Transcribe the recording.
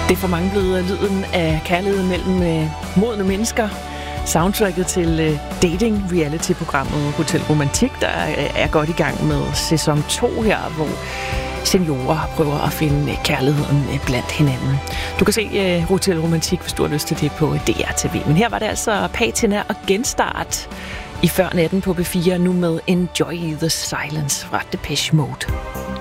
Det er for mange blevet lyden af kærlighed mellem modne mennesker. Soundtracket til dating-reality-programmet Hotel Romantik, der er godt i gang med sæson 2 her, hvor seniorer prøver at finde kærligheden blandt hinanden. Du kan se Hotel Romantik, hvis du har lyst til det, på DR-TV. Men her var det altså Patina og Genstart i Før Natten på B4, nu med Enjoy the Silence fra Depeche Mode.